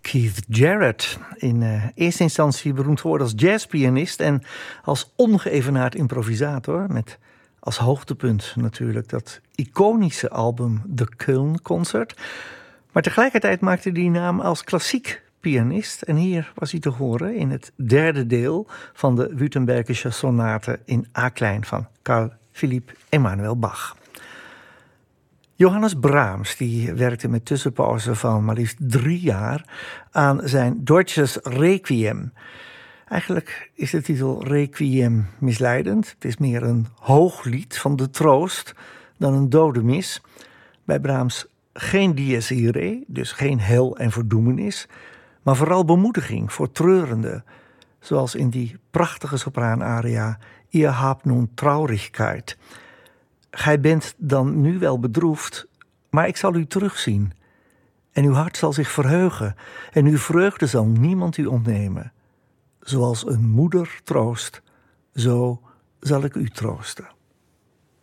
Keith Jarrett, in eerste instantie beroemd geworden als jazzpianist en als ongeëvenaard improvisator, met als hoogtepunt natuurlijk dat iconische album The Köln Concert. Maar tegelijkertijd maakte hij naam als klassiek pianist en hier was hij te horen in het derde deel van de Württembergische sonate in A-klein van Carl Philipp Emanuel Bach. Johannes Brahms die werkte met tussenpauzen van maar liefst 3 jaar aan zijn Deutsches Requiem. Eigenlijk is de titel Requiem misleidend. Het is meer een hooglied van de troost dan een dodemis. Bij Brahms geen dies irae, dus geen hel en verdoemenis, maar vooral bemoediging voor treurenden, zoals in die prachtige sopraanaria Ihr habt nun Traurigkeit. Gij bent dan nu wel bedroefd, maar ik zal u terugzien. En uw hart zal zich verheugen, en uw vreugde zal niemand u ontnemen. Zoals een moeder troost, zo zal ik u troosten.